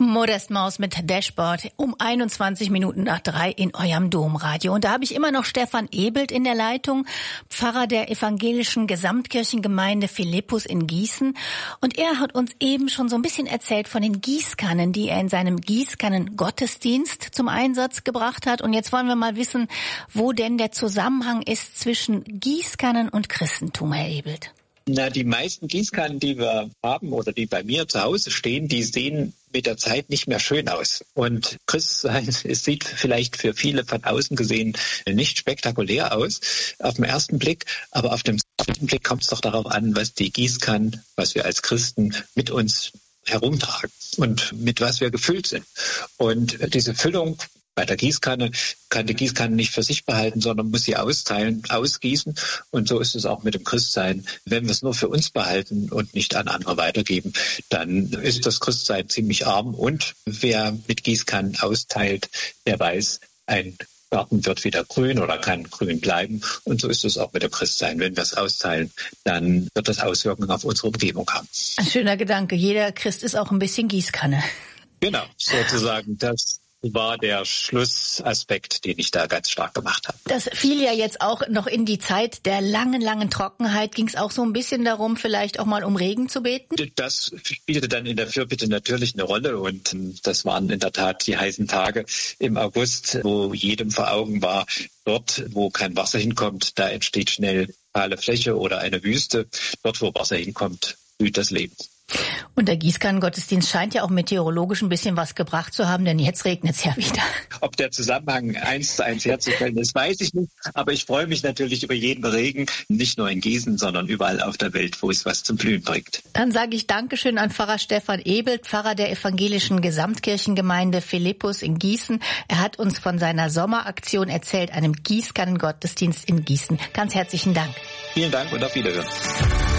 Modest Maus mit Dashboard um 3:21 in eurem Domradio. Und da habe ich immer noch Stefan Ebelt in der Leitung, Pfarrer der evangelischen Gesamtkirchengemeinde Philippus in Gießen. Und er hat uns eben schon so ein bisschen erzählt von den Gießkannen, die er in seinem Gießkannen-Gottesdienst zum Einsatz gebracht hat. Und jetzt wollen wir mal wissen, wo denn der Zusammenhang ist zwischen Gießkannen und Christentum, Herr Ebelt. Na, die meisten Gießkannen, die wir haben oder die bei mir zu Hause stehen, die sehen mit der Zeit nicht mehr schön aus. Und Christsein, es sieht vielleicht für viele von außen gesehen nicht spektakulär aus auf den ersten Blick, aber auf den zweiten Blick kommt es doch darauf an, was die Gießkannen, was wir als Christen mit uns herumtragen und mit was wir gefüllt sind. Und diese Füllung bei der Gießkanne kann die Gießkanne nicht für sich behalten, sondern muss sie austeilen, ausgießen. Und so ist es auch mit dem Christsein. Wenn wir es nur für uns behalten und nicht an andere weitergeben, dann ist das Christsein ziemlich arm. Und wer mit Gießkannen austeilt, der weiß, ein Garten wird wieder grün oder kann grün bleiben. Und so ist es auch mit dem Christsein. Wenn wir es austeilen, dann wird das Auswirkungen auf unsere Umgebung haben. Ein schöner Gedanke. Jeder Christ ist auch ein bisschen Gießkanne. Genau, sozusagen das war der Schlussaspekt, den ich da ganz stark gemacht habe. Das fiel ja jetzt auch noch in die Zeit der langen Trockenheit. Ging es auch so ein bisschen darum, vielleicht auch mal um Regen zu beten? Das spielte dann in der Fürbitte natürlich eine Rolle und das waren in der Tat die heißen Tage im August, wo jedem vor Augen war, dort, wo kein Wasser hinkommt, da entsteht schnell kahle Fläche oder eine Wüste. Dort, wo Wasser hinkommt, blüht das Leben. Und der Gießkannengottesdienst scheint ja auch meteorologisch ein bisschen was gebracht zu haben, denn jetzt regnet es ja wieder. Ob der Zusammenhang 1:1 herzustellen ist, weiß ich nicht. Aber ich freue mich natürlich über jeden Regen, nicht nur in Gießen, sondern überall auf der Welt, wo es was zum Blühen bringt. Dann sage ich Dankeschön an Pfarrer Stefan Ebelt, Pfarrer der evangelischen Gesamtkirchengemeinde Philippus in Gießen. Er hat uns von seiner Sommeraktion erzählt, einem Gießkannengottesdienst in Gießen. Ganz herzlichen Dank. Vielen Dank und auf Wiederhören.